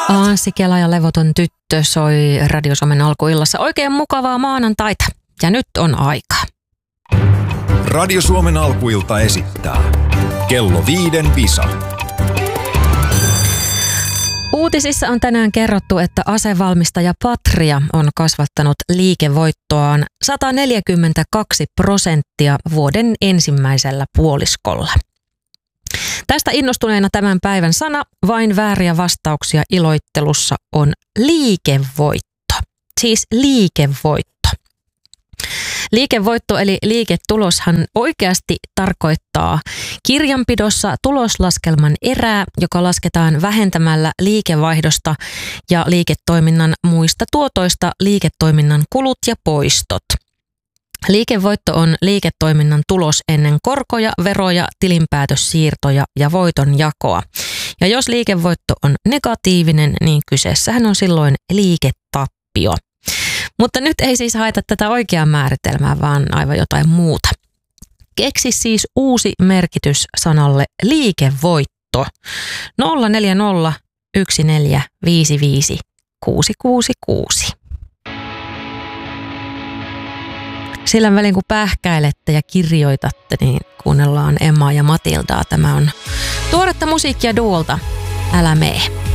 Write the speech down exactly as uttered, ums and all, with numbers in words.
Anssi Kela ja Levoton tyttö soi Radio Suomen alkuillassa. Oikein mukavaa maanantaita. Ja nyt on aika. Radio Suomen alkuilta esittää kello viiden visa. Uutisissa on tänään kerrottu, että asevalmistaja Patria on kasvattanut liikevoittoaan sata neljäkymmentäkaksi prosenttia vuoden ensimmäisellä puoliskolla. Tästä innostuneena tämän päivän sana, vain vääriä vastauksia iloittelussa, on liikevoitto. Siis liikevoitto. Liikevoitto eli liiketuloshan oikeasti tarkoittaa kirjanpidossa tuloslaskelman erää, joka lasketaan vähentämällä liikevaihdosta ja liiketoiminnan muista tuotoista liiketoiminnan kulut ja poistot. Liikevoitto on liiketoiminnan tulos ennen korkoja, veroja, tilinpäätössiirtoja ja voitonjakoa. Ja jos liikevoitto on negatiivinen, niin kyseessähän on silloin liiketappio. Mutta nyt ei siis haeta tätä oikeaa määritelmää, vaan aivan jotain muuta. Keksi siis uusi merkitys sanalle liikevoitto. nolla neljä nolla yksi neljä viisi viisi kuusi kuusi kuusi. Sillä välin kun pähkäilette ja kirjoitatte, niin kuunnellaan Emmaa ja Matildaa. Tämä on tuoretta musiikkia duolta. Älä mee.